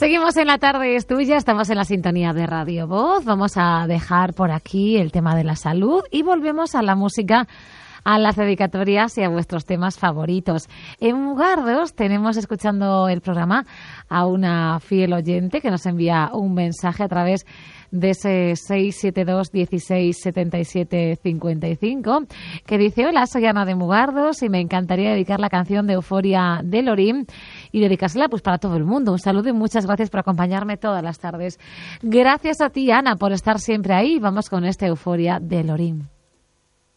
Seguimos en La Tarde es Tuya, estamos en la sintonía de Radio Voz. Vamos a dejar por aquí el tema de la salud y volvemos a la música, a las dedicatorias y a vuestros temas favoritos. En Mugardos tenemos escuchando el programa a una fiel oyente que nos envía un mensaje a través de ese 672 16 77 55 que dice: hola, soy Ana de Mugardos y me encantaría dedicar la canción de Euforia de Lorín y dedicársela pues para todo el mundo. Un saludo y muchas gracias por acompañarme todas las tardes. Gracias a ti, Ana, por estar siempre ahí. Vamos con esta Euforia de Lorín.